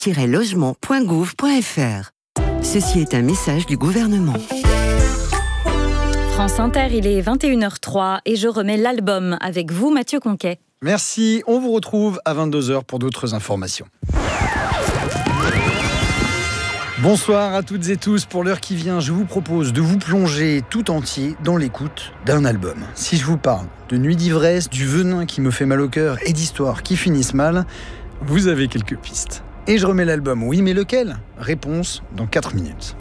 logement.gouv.fr. Ceci est un message du gouvernement. France Inter, il est 21h03 et je remets l'album avec vous, Mathieu Conquet. Merci, on vous retrouve à 22h pour d'autres informations. Bonsoir à toutes et tous. Pour l'heure qui vient, je vous propose de vous plonger tout entier dans l'écoute d'un album. Si je vous parle de Nuit d'ivresse, du venin qui me fait mal au cœur et d'histoires qui finissent mal, vous avez quelques pistes. Et je remets l'album. Oui, mais lequel ? Réponse dans 4 minutes.